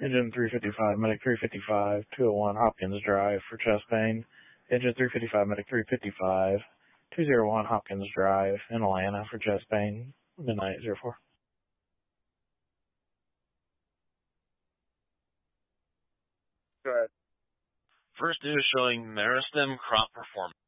Engine 355, Medic 355, 201 Hopkins Drive for chest pain. Engine 355, Medic 355, 201 Hopkins Drive in Atlanta for chest pain. Midnight 04. Go ahead. First is showing Meristem Crop Performance.